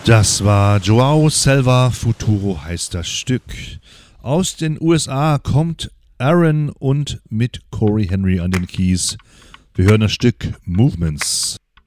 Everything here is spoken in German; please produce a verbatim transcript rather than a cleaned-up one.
Das war Joao Selva Futuro heißt das Stück. Aus den U S A kommt Aaron und mit Corey Henry an den Keys. Wir hören das Stück Movements.